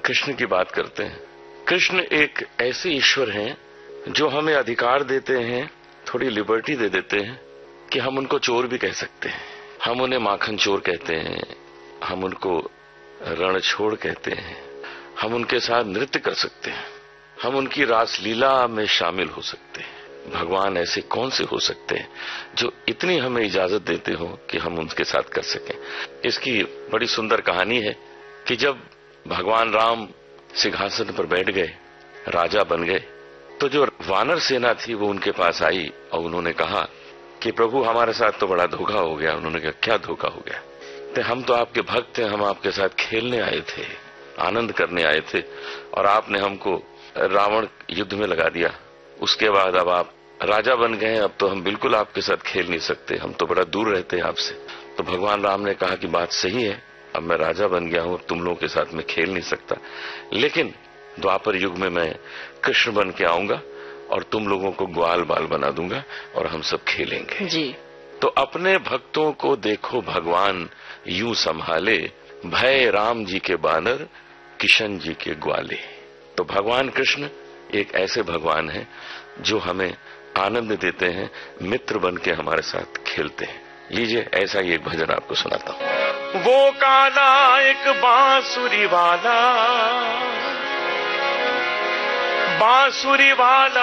कृष्ण की बात करते हैं। कृष्ण एक ऐसे ईश्वर हैं जो हमें अधिकार देते हैं, थोड़ी लिबर्टी दे देते हैं कि हम उनको चोर भी कह सकते हैं। हम उन्हें माखन चोर कहते हैं, हम उनको रणछोड़ कहते हैं, हम उनके साथ नृत्य कर सकते हैं, हम उनकी रासलीला में शामिल हो सकते हैं। भगवान ऐसे कौन से हो सकते हैं जो इतनी हमें इजाजत देते हो कि हम उनके साथ कर सकें। इसकी बड़ी सुंदर कहानी है कि जब भगवान राम सिंहासन पर बैठ गए, राजा बन गए, तो जो वानर सेना थी वो उनके पास आई और उन्होंने कहा कि प्रभु हमारे साथ तो बड़ा धोखा हो गया। उन्होंने कहा क्या धोखा हो गया? तो हम तो आपके भक्त थे, हम आपके साथ खेलने आए थे, आनंद करने आए थे, और आपने हमको रावण युद्ध में लगा दिया। उसके बाद अब आप राजा बन गए, अब तो हम बिल्कुल आपके साथ खेल नहीं सकते, हम तो बड़ा दूर रहते हैं आपसे। तो भगवान राम ने कहा कि बात सही है, अब मैं राजा बन गया हूं, तुम लोगों के साथ में खेल नहीं सकता, लेकिन द्वापर युग में मैं कृष्ण बन के आऊंगा और तुम लोगों को ग्वाल बाल बना दूंगा और हम सब खेलेंगे जी। तो अपने भक्तों को देखो भगवान यूं संभाले, भय राम जी के बानर किशन जी के ग्वाले। तो भगवान कृष्ण एक ऐसे भगवान हैं जो हमें आनंद देते हैं, मित्र बन के हमारे साथ खेलते हैं। लीजिए ऐसा ही एक भजन आपको सुनाता हूं। वो काला एक बांसुरी वाला, बांसुरी वाला